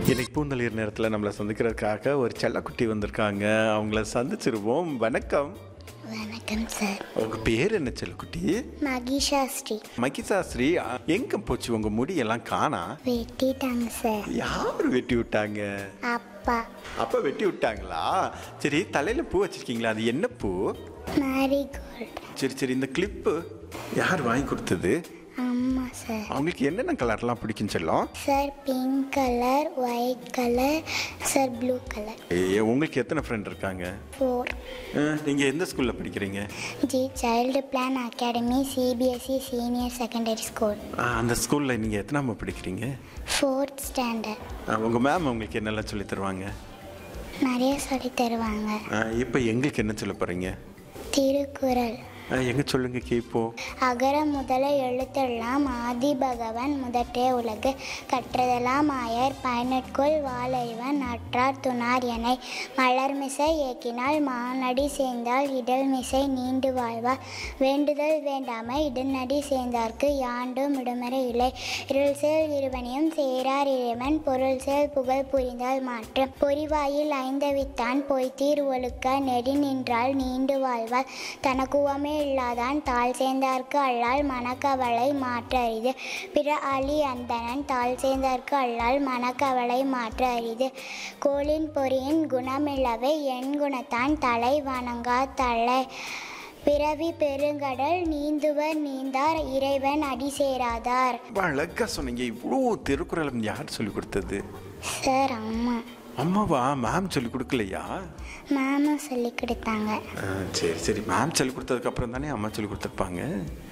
இன்னைக்கு பூந்தளிர் நேரத்தில் நம்மளை சந்திக்கிறதுக்காக ஒரு செல்லக்குட்டி வந்திருக்காங்க. அவங்கள சந்திச்சிருவோம். வணக்கம். வணக்கம் சார். உங்கள் பேர் என்ன செல்லக்குட்டி? மகிஷாஸ்ரீ. மகிஷாஸ்ரீ, எங்கே போச்சு உங்கள் முடியெல்லாம் காணா? வெட்டிட்டாங்க சார். யார் வெட்டி விட்டாங்க? அப்பா. அப்பா வெட்டி விட்டாங்களா? சரி, தலையில் பூ வச்சிருக்கீங்களா? அது என்ன பூ? மேரிகோல்ட். சரி சரி, இந்த கிளிப்பு யார் வாங்கி கொடுத்தது? அம்மா சார். அவங்களுக்கு என்னென்ன கலர்லாம் பிடிக்கும் செல்லம்? Sir pink colour, white colour, sir blue colour. உங்களுக்கு எத்தனை ஃப்ரெண்ட் இருக்காங்க? 4. நீங்கள் எந்த ஸ்கூலில் படிக்கிறீங்க? G child plan academy, CBSE senior secondary school. அந்த ஸ்கூலில் நீங்கள் எத்தனாம படிக்கிறீங்க? 4th standard. உங்கள் மேம் உங்களுக்கு என்னெல்லாம் சொல்லி தருவாங்க? நிறைய சொல்லி தருவாங்க. இப்போ எங்களுக்கு என்ன சொல்ல போகிறீங்க? திருக்குறள். எங்கே சொல்லுங்க கேட்போம். அகர முதல எழுத்தெல்லாம் ஆதி பகவன் முதற்றே உலகு கற்றதெல்லாம் ஆயர் பயனற்கொள் வாழறிவன் அற்றார் துணார் எனை மலர்மிசை ஏக்கினால் மானடி சேர்ந்தால் இடல்மிசை நீண்டு வாழ்வார் வேண்டுதல் வேண்டாமை இடுநடி சேர்ந்தார்க்கு யாண்டும் விடுமுறை இல்லை இருள் சேல் இருவனையும் சேரார் இறைவன் பொருள் சேல் புகழ் புரிந்தால் மாற்றம் பொறிவாயில் ஐந்தவித்தான் பொய்த்தீர் ஒழுக்க நெடி நின்றால் நீண்டு வாழ்வார் தனக்குவமே இல்லாதான் தாழ் சேர்ந்தார்க்கு அல்லால் மனக்கவலை மாற்ற அரிது பிற அழி அந்தணன் தாழ் சேர்ந்தார்க்கு அல்லால் மனக்கவலை மாற்ற அரிது கோளின் பொறியின் குணமில்லவை என் குணத்தான் தலை வணங்கா தலை பிறவி பெருங்கடல் நீந்துவர் நீந்தார் இறைவன் அடி சேராதார். அழகா சொன்னீங்க. இவ்வளோ திருக்குறள் யார் சொல்லி கொடுத்தது? சார் அம்மா. அம்மாவா? மேம் சொல்லி கொடுக்கலையா? மேமும் சொல்லி கொடுத்தாங்க. சரி சரி, மேம் சொல்லி கொடுத்ததுக்கு அப்புறம் தானே அம்மா சொல்லி கொடுத்துருப்பாங்க.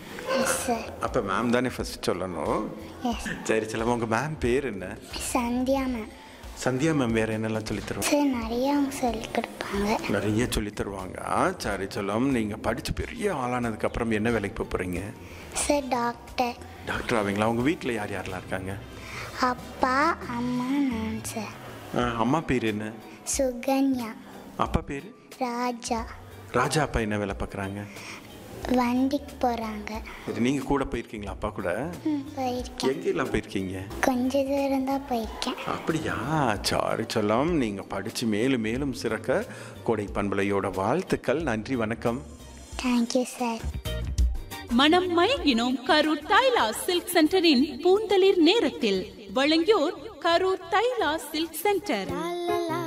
சார். அப்போ மேம் தானே ஃபர்ஸ்ட் சொல்லணும். சரி சொல்லுங்க, உங்கள் மேம் பேர் என்ன? சந்தியா மேம். சந்தியா மேம் வேறு என்னெல்லாம் சொல்லி தருவாங்க? சார் நிறைய அவங்க சொல்லி கொடுப்பாங்க. நிறைய சொல்லி தருவாங்க. சரி சொல்லம், நீங்கள் படித்து பெரிய ஆளானதுக்கு அப்புறம் என்ன வேலைக்கு போக போகிறீங்க? Sir doctor. டாக்டர் ஆவீங்களா? உங்கள் வீட்டில் யார் யாரெல்லாம் இருக்காங்க? அப்பா அம்மா நான் சார். அம்மா பேர் என்ன? சுகன்யா. அப்பா பேர்? ராஜா. ராஜா. அப்பா என்ன வேலை பார்க்குறாங்க? வண்டிக்கு போகிறாங்க. சரி, நீங்கள் கூட போயிருக்கீங்களா அப்பா கூட? போயிருக்கேன். எங்கெல்லாம் போயிருக்கீங்க? கொஞ்ச தூரம் தான் போயிருக்கேன். அப்படியா? சாரி சொல்லம், நீங்கள் படித்து மேலும் மேலும் சிறக்க கோடை பண்பலையோட வாழ்த்துக்கள். நன்றி, வணக்கம். Thank you sir. மனம் மயங்கினோம் கரூர் தைலா சில்க் சென்டரின் பூந்தளிர் நேரத்தில் வழங்கியோர் கரூர் தைலா சில்க் சென்டர்.